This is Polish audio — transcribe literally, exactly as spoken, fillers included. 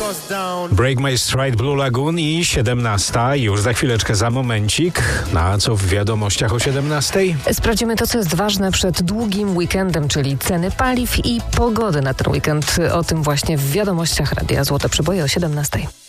Break My Stride, Blue Lagoon i siedemnasta. Już za chwileczkę, za momencik. Na co w wiadomościach o siedemnastej? Sprawdzimy to, co jest ważne przed długim weekendem, czyli ceny paliw i pogody na ten weekend. O tym właśnie w wiadomościach Radia Złote Przeboje o siedemnastej.